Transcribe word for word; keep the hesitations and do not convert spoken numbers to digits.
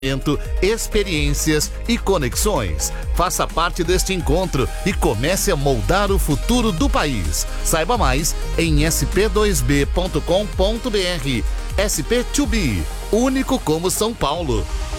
experiências e conexões. Faça parte deste encontro e comece a moldar o futuro do país. Saiba mais em s p dois b ponto com ponto b r. S P dois B, único como São Paulo.